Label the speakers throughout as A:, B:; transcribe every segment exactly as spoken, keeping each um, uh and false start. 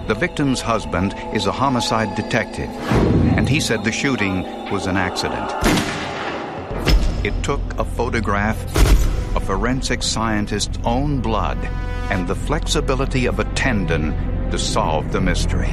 A: The victim's husband is a homicide detective, and he said the shooting was an accident. It took a photograph, a forensic scientist's own blood, and the flexibility of a tendon to solve the mystery.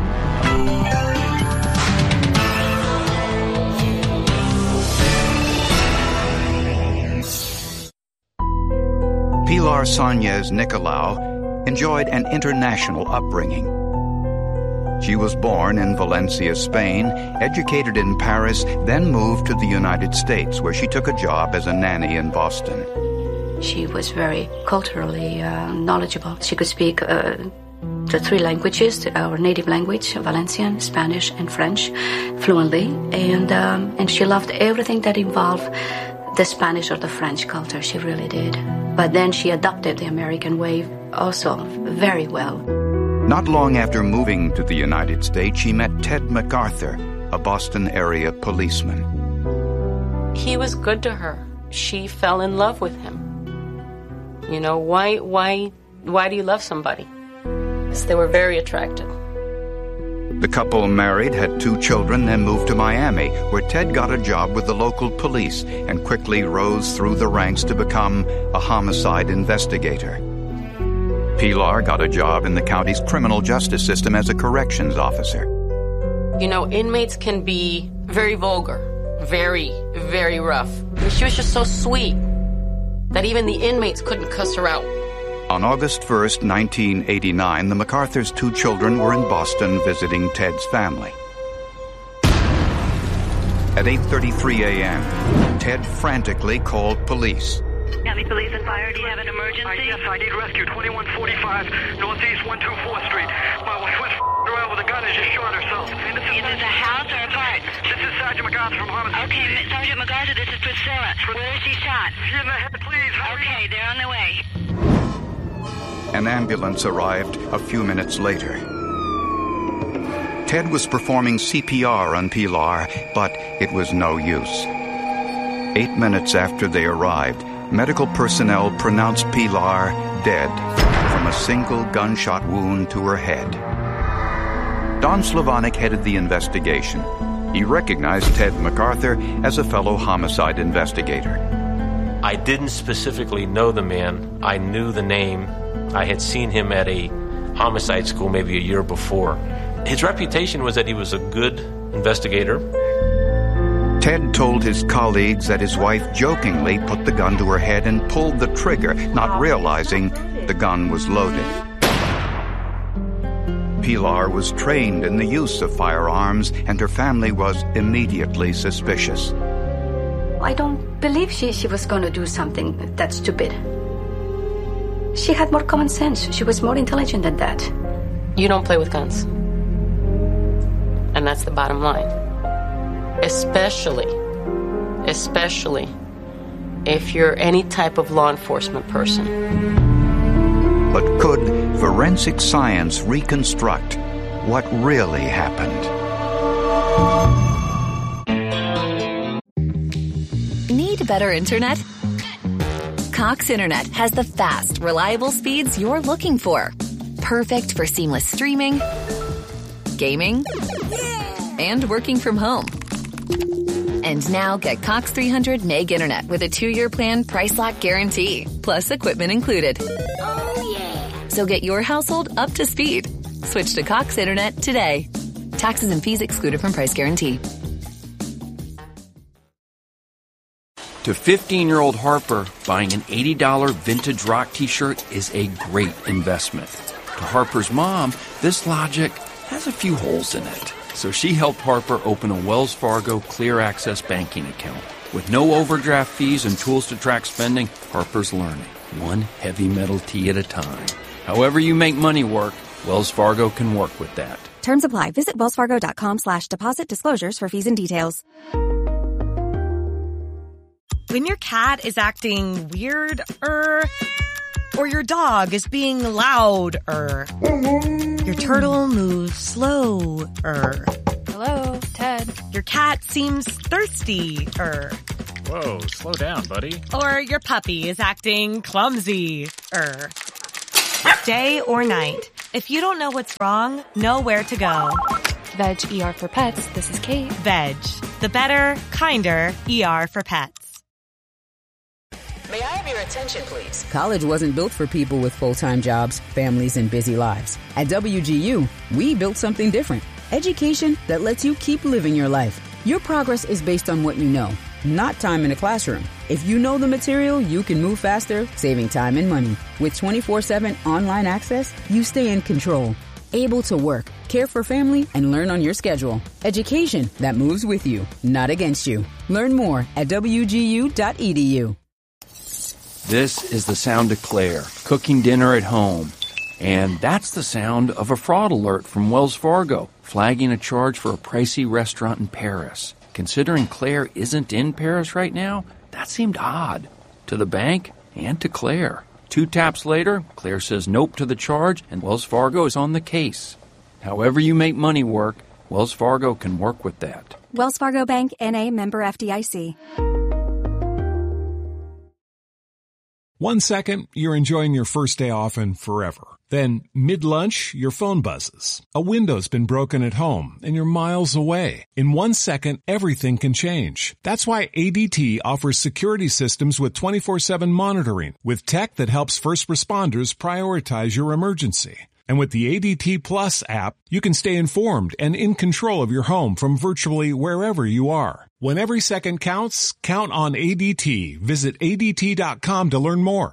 A: Pilar Sánchez Nicolau enjoyed an international upbringing. She was born in Valencia, Spain, educated in Paris, then moved to the United States, where she took a job as a nanny in Boston.
B: She was very culturally uh, knowledgeable. She could speak uh, the three languages, our native language, Valencian, Spanish, and French, fluently. And, um, and she loved everything that involved the Spanish or the French culture. She really did. But then she adopted the American way also very well.
A: Not long after moving to the United States, she met Ted MacArthur, a Boston area policeman.
C: He was good to her. She fell in love with him. You know, why, why, why do you love somebody? Because they were very attractive.
A: The couple married, had two children, then moved to Miami, where Ted got a job with the local police and quickly rose through the ranks to become a homicide investigator. Pilar got a job in the county's criminal justice system as a corrections officer.
C: You know, inmates can be very vulgar, very, very rough. And she was just so sweet that even the inmates couldn't cuss her out.
A: On August first, nineteen eighty-nine, the MacArthurs' two children were in Boston visiting Ted's family. At eight thirty-three a.m., Ted frantically called police.
D: County Police and Fire, do you have an emergency?
E: Uh, yes, I need rescue. twenty-one forty-five Northeast one twenty-fourth Street. My wife was f***ing around with a gun and just shot herself. And this
D: is this a house or a park?
E: This is Sergeant MacArthur from Homicide.
D: Okay, Sergeant MacArthur, this is Priscilla. Where is she shot?
E: She's in the head, please. Hurry.
D: Okay, they're on their way.
A: An ambulance arrived a few minutes later. Ted was performing C P R on Pilar, but it was no use. Eight minutes after they arrived, medical personnel pronounced Pilar dead from a single gunshot wound to her head. Don Slavonic headed the investigation. He recognized Ted MacArthur as a fellow homicide investigator.
F: I didn't specifically know the man. I knew the name. I had seen him at a homicide school maybe a year before. His reputation was that he was a good investigator.
A: Ted told his colleagues that his wife jokingly put the gun to her head and pulled the trigger, not realizing the gun was loaded. Pilar was trained in the use of firearms, and her family was immediately suspicious.
B: I don't believe she, she was going to do something that stupid. She had more common sense. She was more intelligent than that.
C: You don't play with guns. And that's the bottom line. Especially, especially if you're any type of law enforcement person.
A: But could forensic science reconstruct what really happened?
G: Need better internet? Cox Internet has the fast, reliable speeds you're looking for. Perfect for seamless streaming, gaming, and working from home. And now get Cox three hundred meg internet with a two-year plan price lock guarantee, plus equipment included.
D: Oh, yeah.
G: So get your household up to speed. Switch to Cox Internet today. Taxes and fees excluded from price guarantee.
H: To fifteen-year-old Harper, buying an eighty dollars vintage rock t-shirt is a great investment. To Harper's mom, this logic has a few holes in it. So she helped Harper open a Wells Fargo Clear Access banking account. With no overdraft fees and tools to track spending, Harper's learning, one heavy metal tee at a time. However you make money work, Wells Fargo can work with that.
I: Terms apply. Visit wellsfargo.com slash deposit disclosures for fees and details.
J: When your cat is acting weird-er, or your dog is being loud-er, your turtle moves slow-er.
K: Hello, Ted.
J: Your cat seems thirsty-er.
L: Whoa, slow down, buddy.
J: Or your puppy is acting clumsy-er. Day or night, If you don't know what's wrong, know where to go.
K: Veg E R for Pets. This is Kate.
J: Veg. The better, kinder E R for pets.
M: May I have your attention, please?
N: College wasn't built for people with full-time jobs, families, and busy lives. At W G U, we built something different. Education that lets you keep living your life. Your progress is based on what you know, not time in a classroom. If you know the material, you can move faster, saving time and money. With twenty-four seven online access, you stay in control, able to work, care for family, and learn on your schedule. Education that moves with you, not against you. Learn more at W G U dot E D U.
H: This is the sound of Claire, cooking dinner at home. And that's the sound of a fraud alert from Wells Fargo, flagging a charge for a pricey restaurant in Paris. Considering Claire isn't in Paris right now, that seemed odd. To the bank and to Claire. Two taps later, Claire says nope to the charge, and Wells Fargo is on the case. However you make money work, Wells Fargo can work with that.
I: Wells Fargo Bank, N A, member F D I C.
O: One second, you're enjoying your first day off and forever. Then, mid-lunch, your phone buzzes. A window's been broken at home, and you're miles away. In one second, everything can change. That's why A D T offers security systems with twenty-four seven monitoring, with tech that helps first responders prioritize your emergency. And with the A D T Plus app, you can stay informed and in control of your home from virtually wherever you are. When every second counts, count on A D T. Visit A D T dot com to learn more.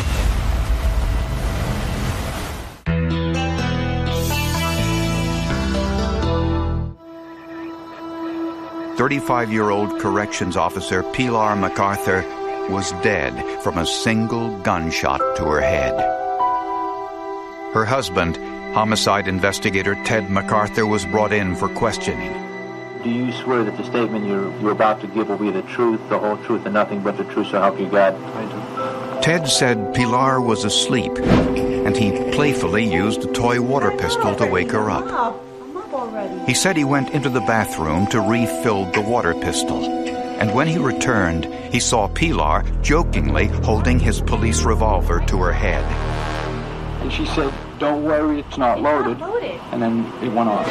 A: thirty-five-year-old corrections officer Pilar MacArthur was dead from a single gunshot to her head. Her husband, homicide investigator Ted MacArthur, was brought in for questioning.
P: Do you swear that the statement you're, you're about to give will be the truth, the whole truth, and nothing but the truth, so help you God? I do.
A: Ted said Pilar was asleep, and he playfully used a toy water pistol to wake her up. He said he went into the bathroom to refill the water pistol, and when he returned, he saw Pilar jokingly holding his police revolver to her head.
P: And she said, "Don't worry, it's not loaded." Not loaded. And then it went off.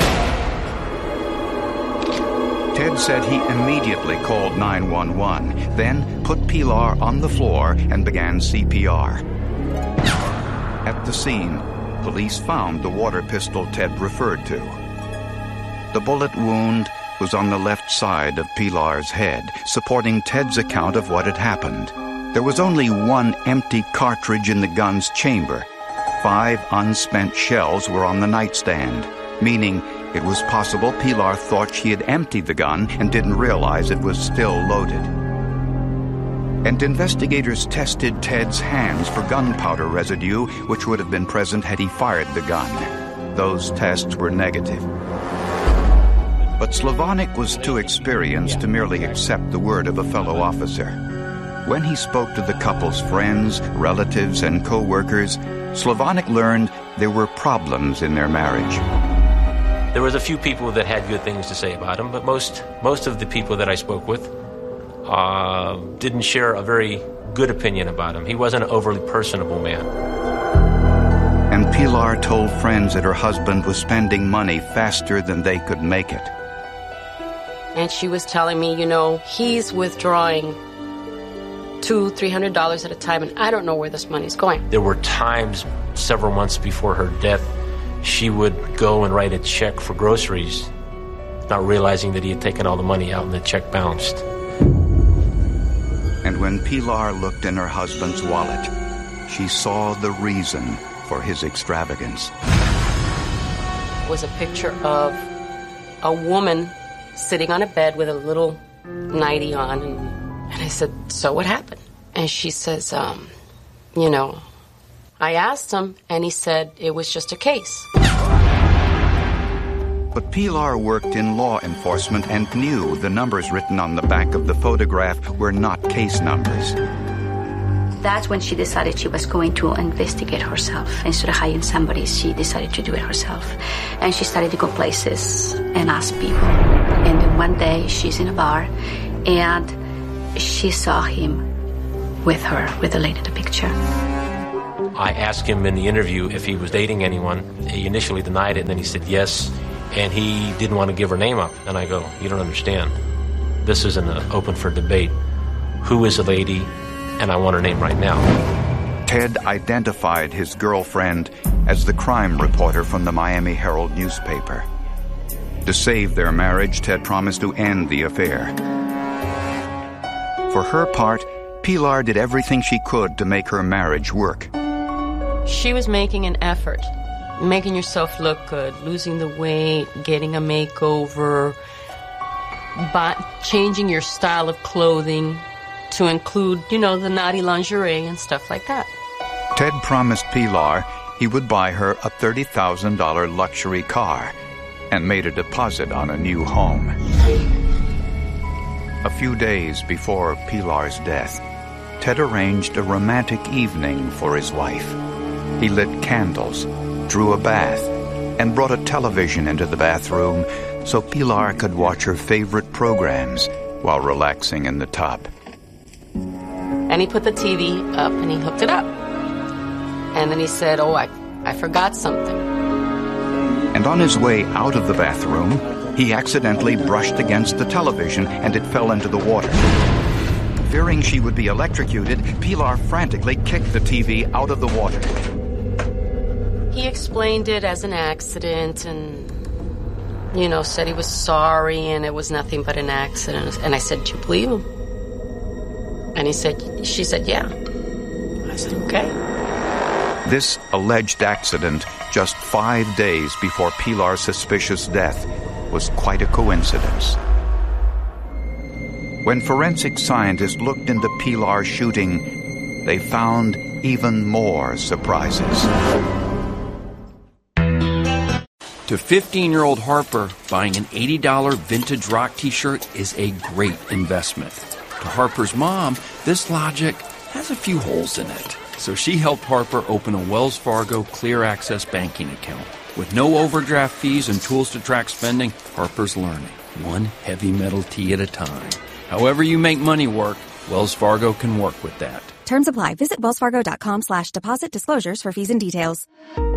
A: Ted said he immediately called nine one one, then put Pilar on the floor and began C P R. At the scene, police found the water pistol Ted referred to. The bullet wound was on the left side of Pilar's head, supporting Ted's account of what had happened. There was only one empty cartridge in the gun's chamber. Five unspent shells were on the nightstand, meaning it was possible Pilar thought she had emptied the gun and didn't realize it was still loaded. And investigators tested Ted's hands for gunpowder residue, which would have been present had he fired the gun. Those tests were negative. But Slavonic was too experienced to merely accept the word of a fellow officer. When he spoke to the couple's friends, relatives, and co-workers, Slavonic learned there were problems in their marriage.
F: There was a few people that had good things to say about him, but most most of the people that I spoke with uh, didn't share a very good opinion about him. He wasn't an overly personable man.
A: And Pilar told friends that her husband was spending money faster than they could make it.
C: And she was telling me, you know, he's withdrawing two, three hundred dollars at a time, and I don't know where this money's going.
F: There were times, several months before her death, she would go and write a check for groceries, not realizing that he had taken all the money out and the check bounced.
A: And when Pilar looked in her husband's wallet, she saw the reason for his extravagance.
C: It was a picture of a woman sitting on a bed with a little nightie on, and, and I said, "So what happened?" And she says, um, you know, I asked him, and he said it was just a case.
A: But Pilar worked in law enforcement and knew the numbers written on the back of the photograph were not case numbers.
B: That's when she decided she was going to investigate herself. Instead of hiring somebody, she decided to do it herself. And she started to go places and ask people. And then one day, she's in a bar, and she saw him with her, with the lady in the picture.
F: I asked him in the interview if he was dating anyone. He initially denied it, and then he said yes, and he didn't want to give her name up. And I go, you don't understand. This isn't uh, open for debate. Who is a lady? And I want her name right now.
A: Ted identified his girlfriend as the crime reporter from the Miami Herald newspaper. To save their marriage, Ted promised to end the affair. For her part, Pilar did everything she could to make her marriage work.
C: She was making an effort, making yourself look good, losing the weight, getting a makeover, but changing your style of clothing to include, you know, the naughty lingerie and stuff like that.
A: Ted promised Pilar he would buy her a thirty thousand dollars luxury car and made a deposit on a new home. A few days before Pilar's death, Ted arranged a romantic evening for his wife. He lit candles, drew a bath, and brought a television into the bathroom so Pilar could watch her favorite programs while relaxing in the tub.
C: And he put the T V up and he hooked it up. And then he said, oh, I, I forgot something.
A: And on his way out of the bathroom, he accidentally brushed against the television and it fell into the water. Fearing she would be electrocuted, Pilar frantically kicked the T V out of the water.
C: He explained it as an accident and, you know, said he was sorry and it was nothing but an accident. And I said, do you believe him? And he said, she said, yeah. I said, okay.
A: This alleged accident, just five days before Pilar's suspicious death, was quite a coincidence. When forensic scientists looked into Pilar's shooting, they found even more surprises.
H: To fifteen-year-old Harper, buying an eighty dollars vintage rock t-shirt is a great investment. To Harper's mom, this logic has a few holes in it. So she helped Harper open a Wells Fargo Clear Access banking account. With no overdraft fees and tools to track spending, Harper's learning, one heavy metal tea at a time. However you make money work, Wells Fargo can work with that.
I: Terms apply. Visit wellsfargo.com slash deposit disclosures for fees and details.